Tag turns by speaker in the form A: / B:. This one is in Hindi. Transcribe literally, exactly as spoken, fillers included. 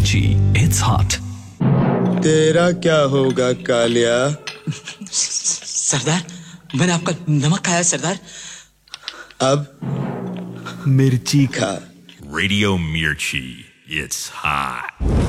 A: Mirchi, it's hot.
B: तेरा क्या होगा कालिया?
C: सरदार, मैंने आपका नमक खाया सरदार।
B: अब मिर्ची खा।
D: Radio Mirchi, it's hot.